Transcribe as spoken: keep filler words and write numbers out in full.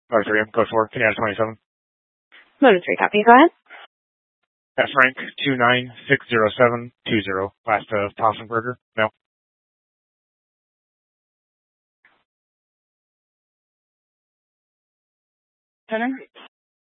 Motor three, code four, Canada twenty-seven. Motor three, copy. Go ahead. At Frank two nine six zero seven two zero, last of Tossenberger. No. Center.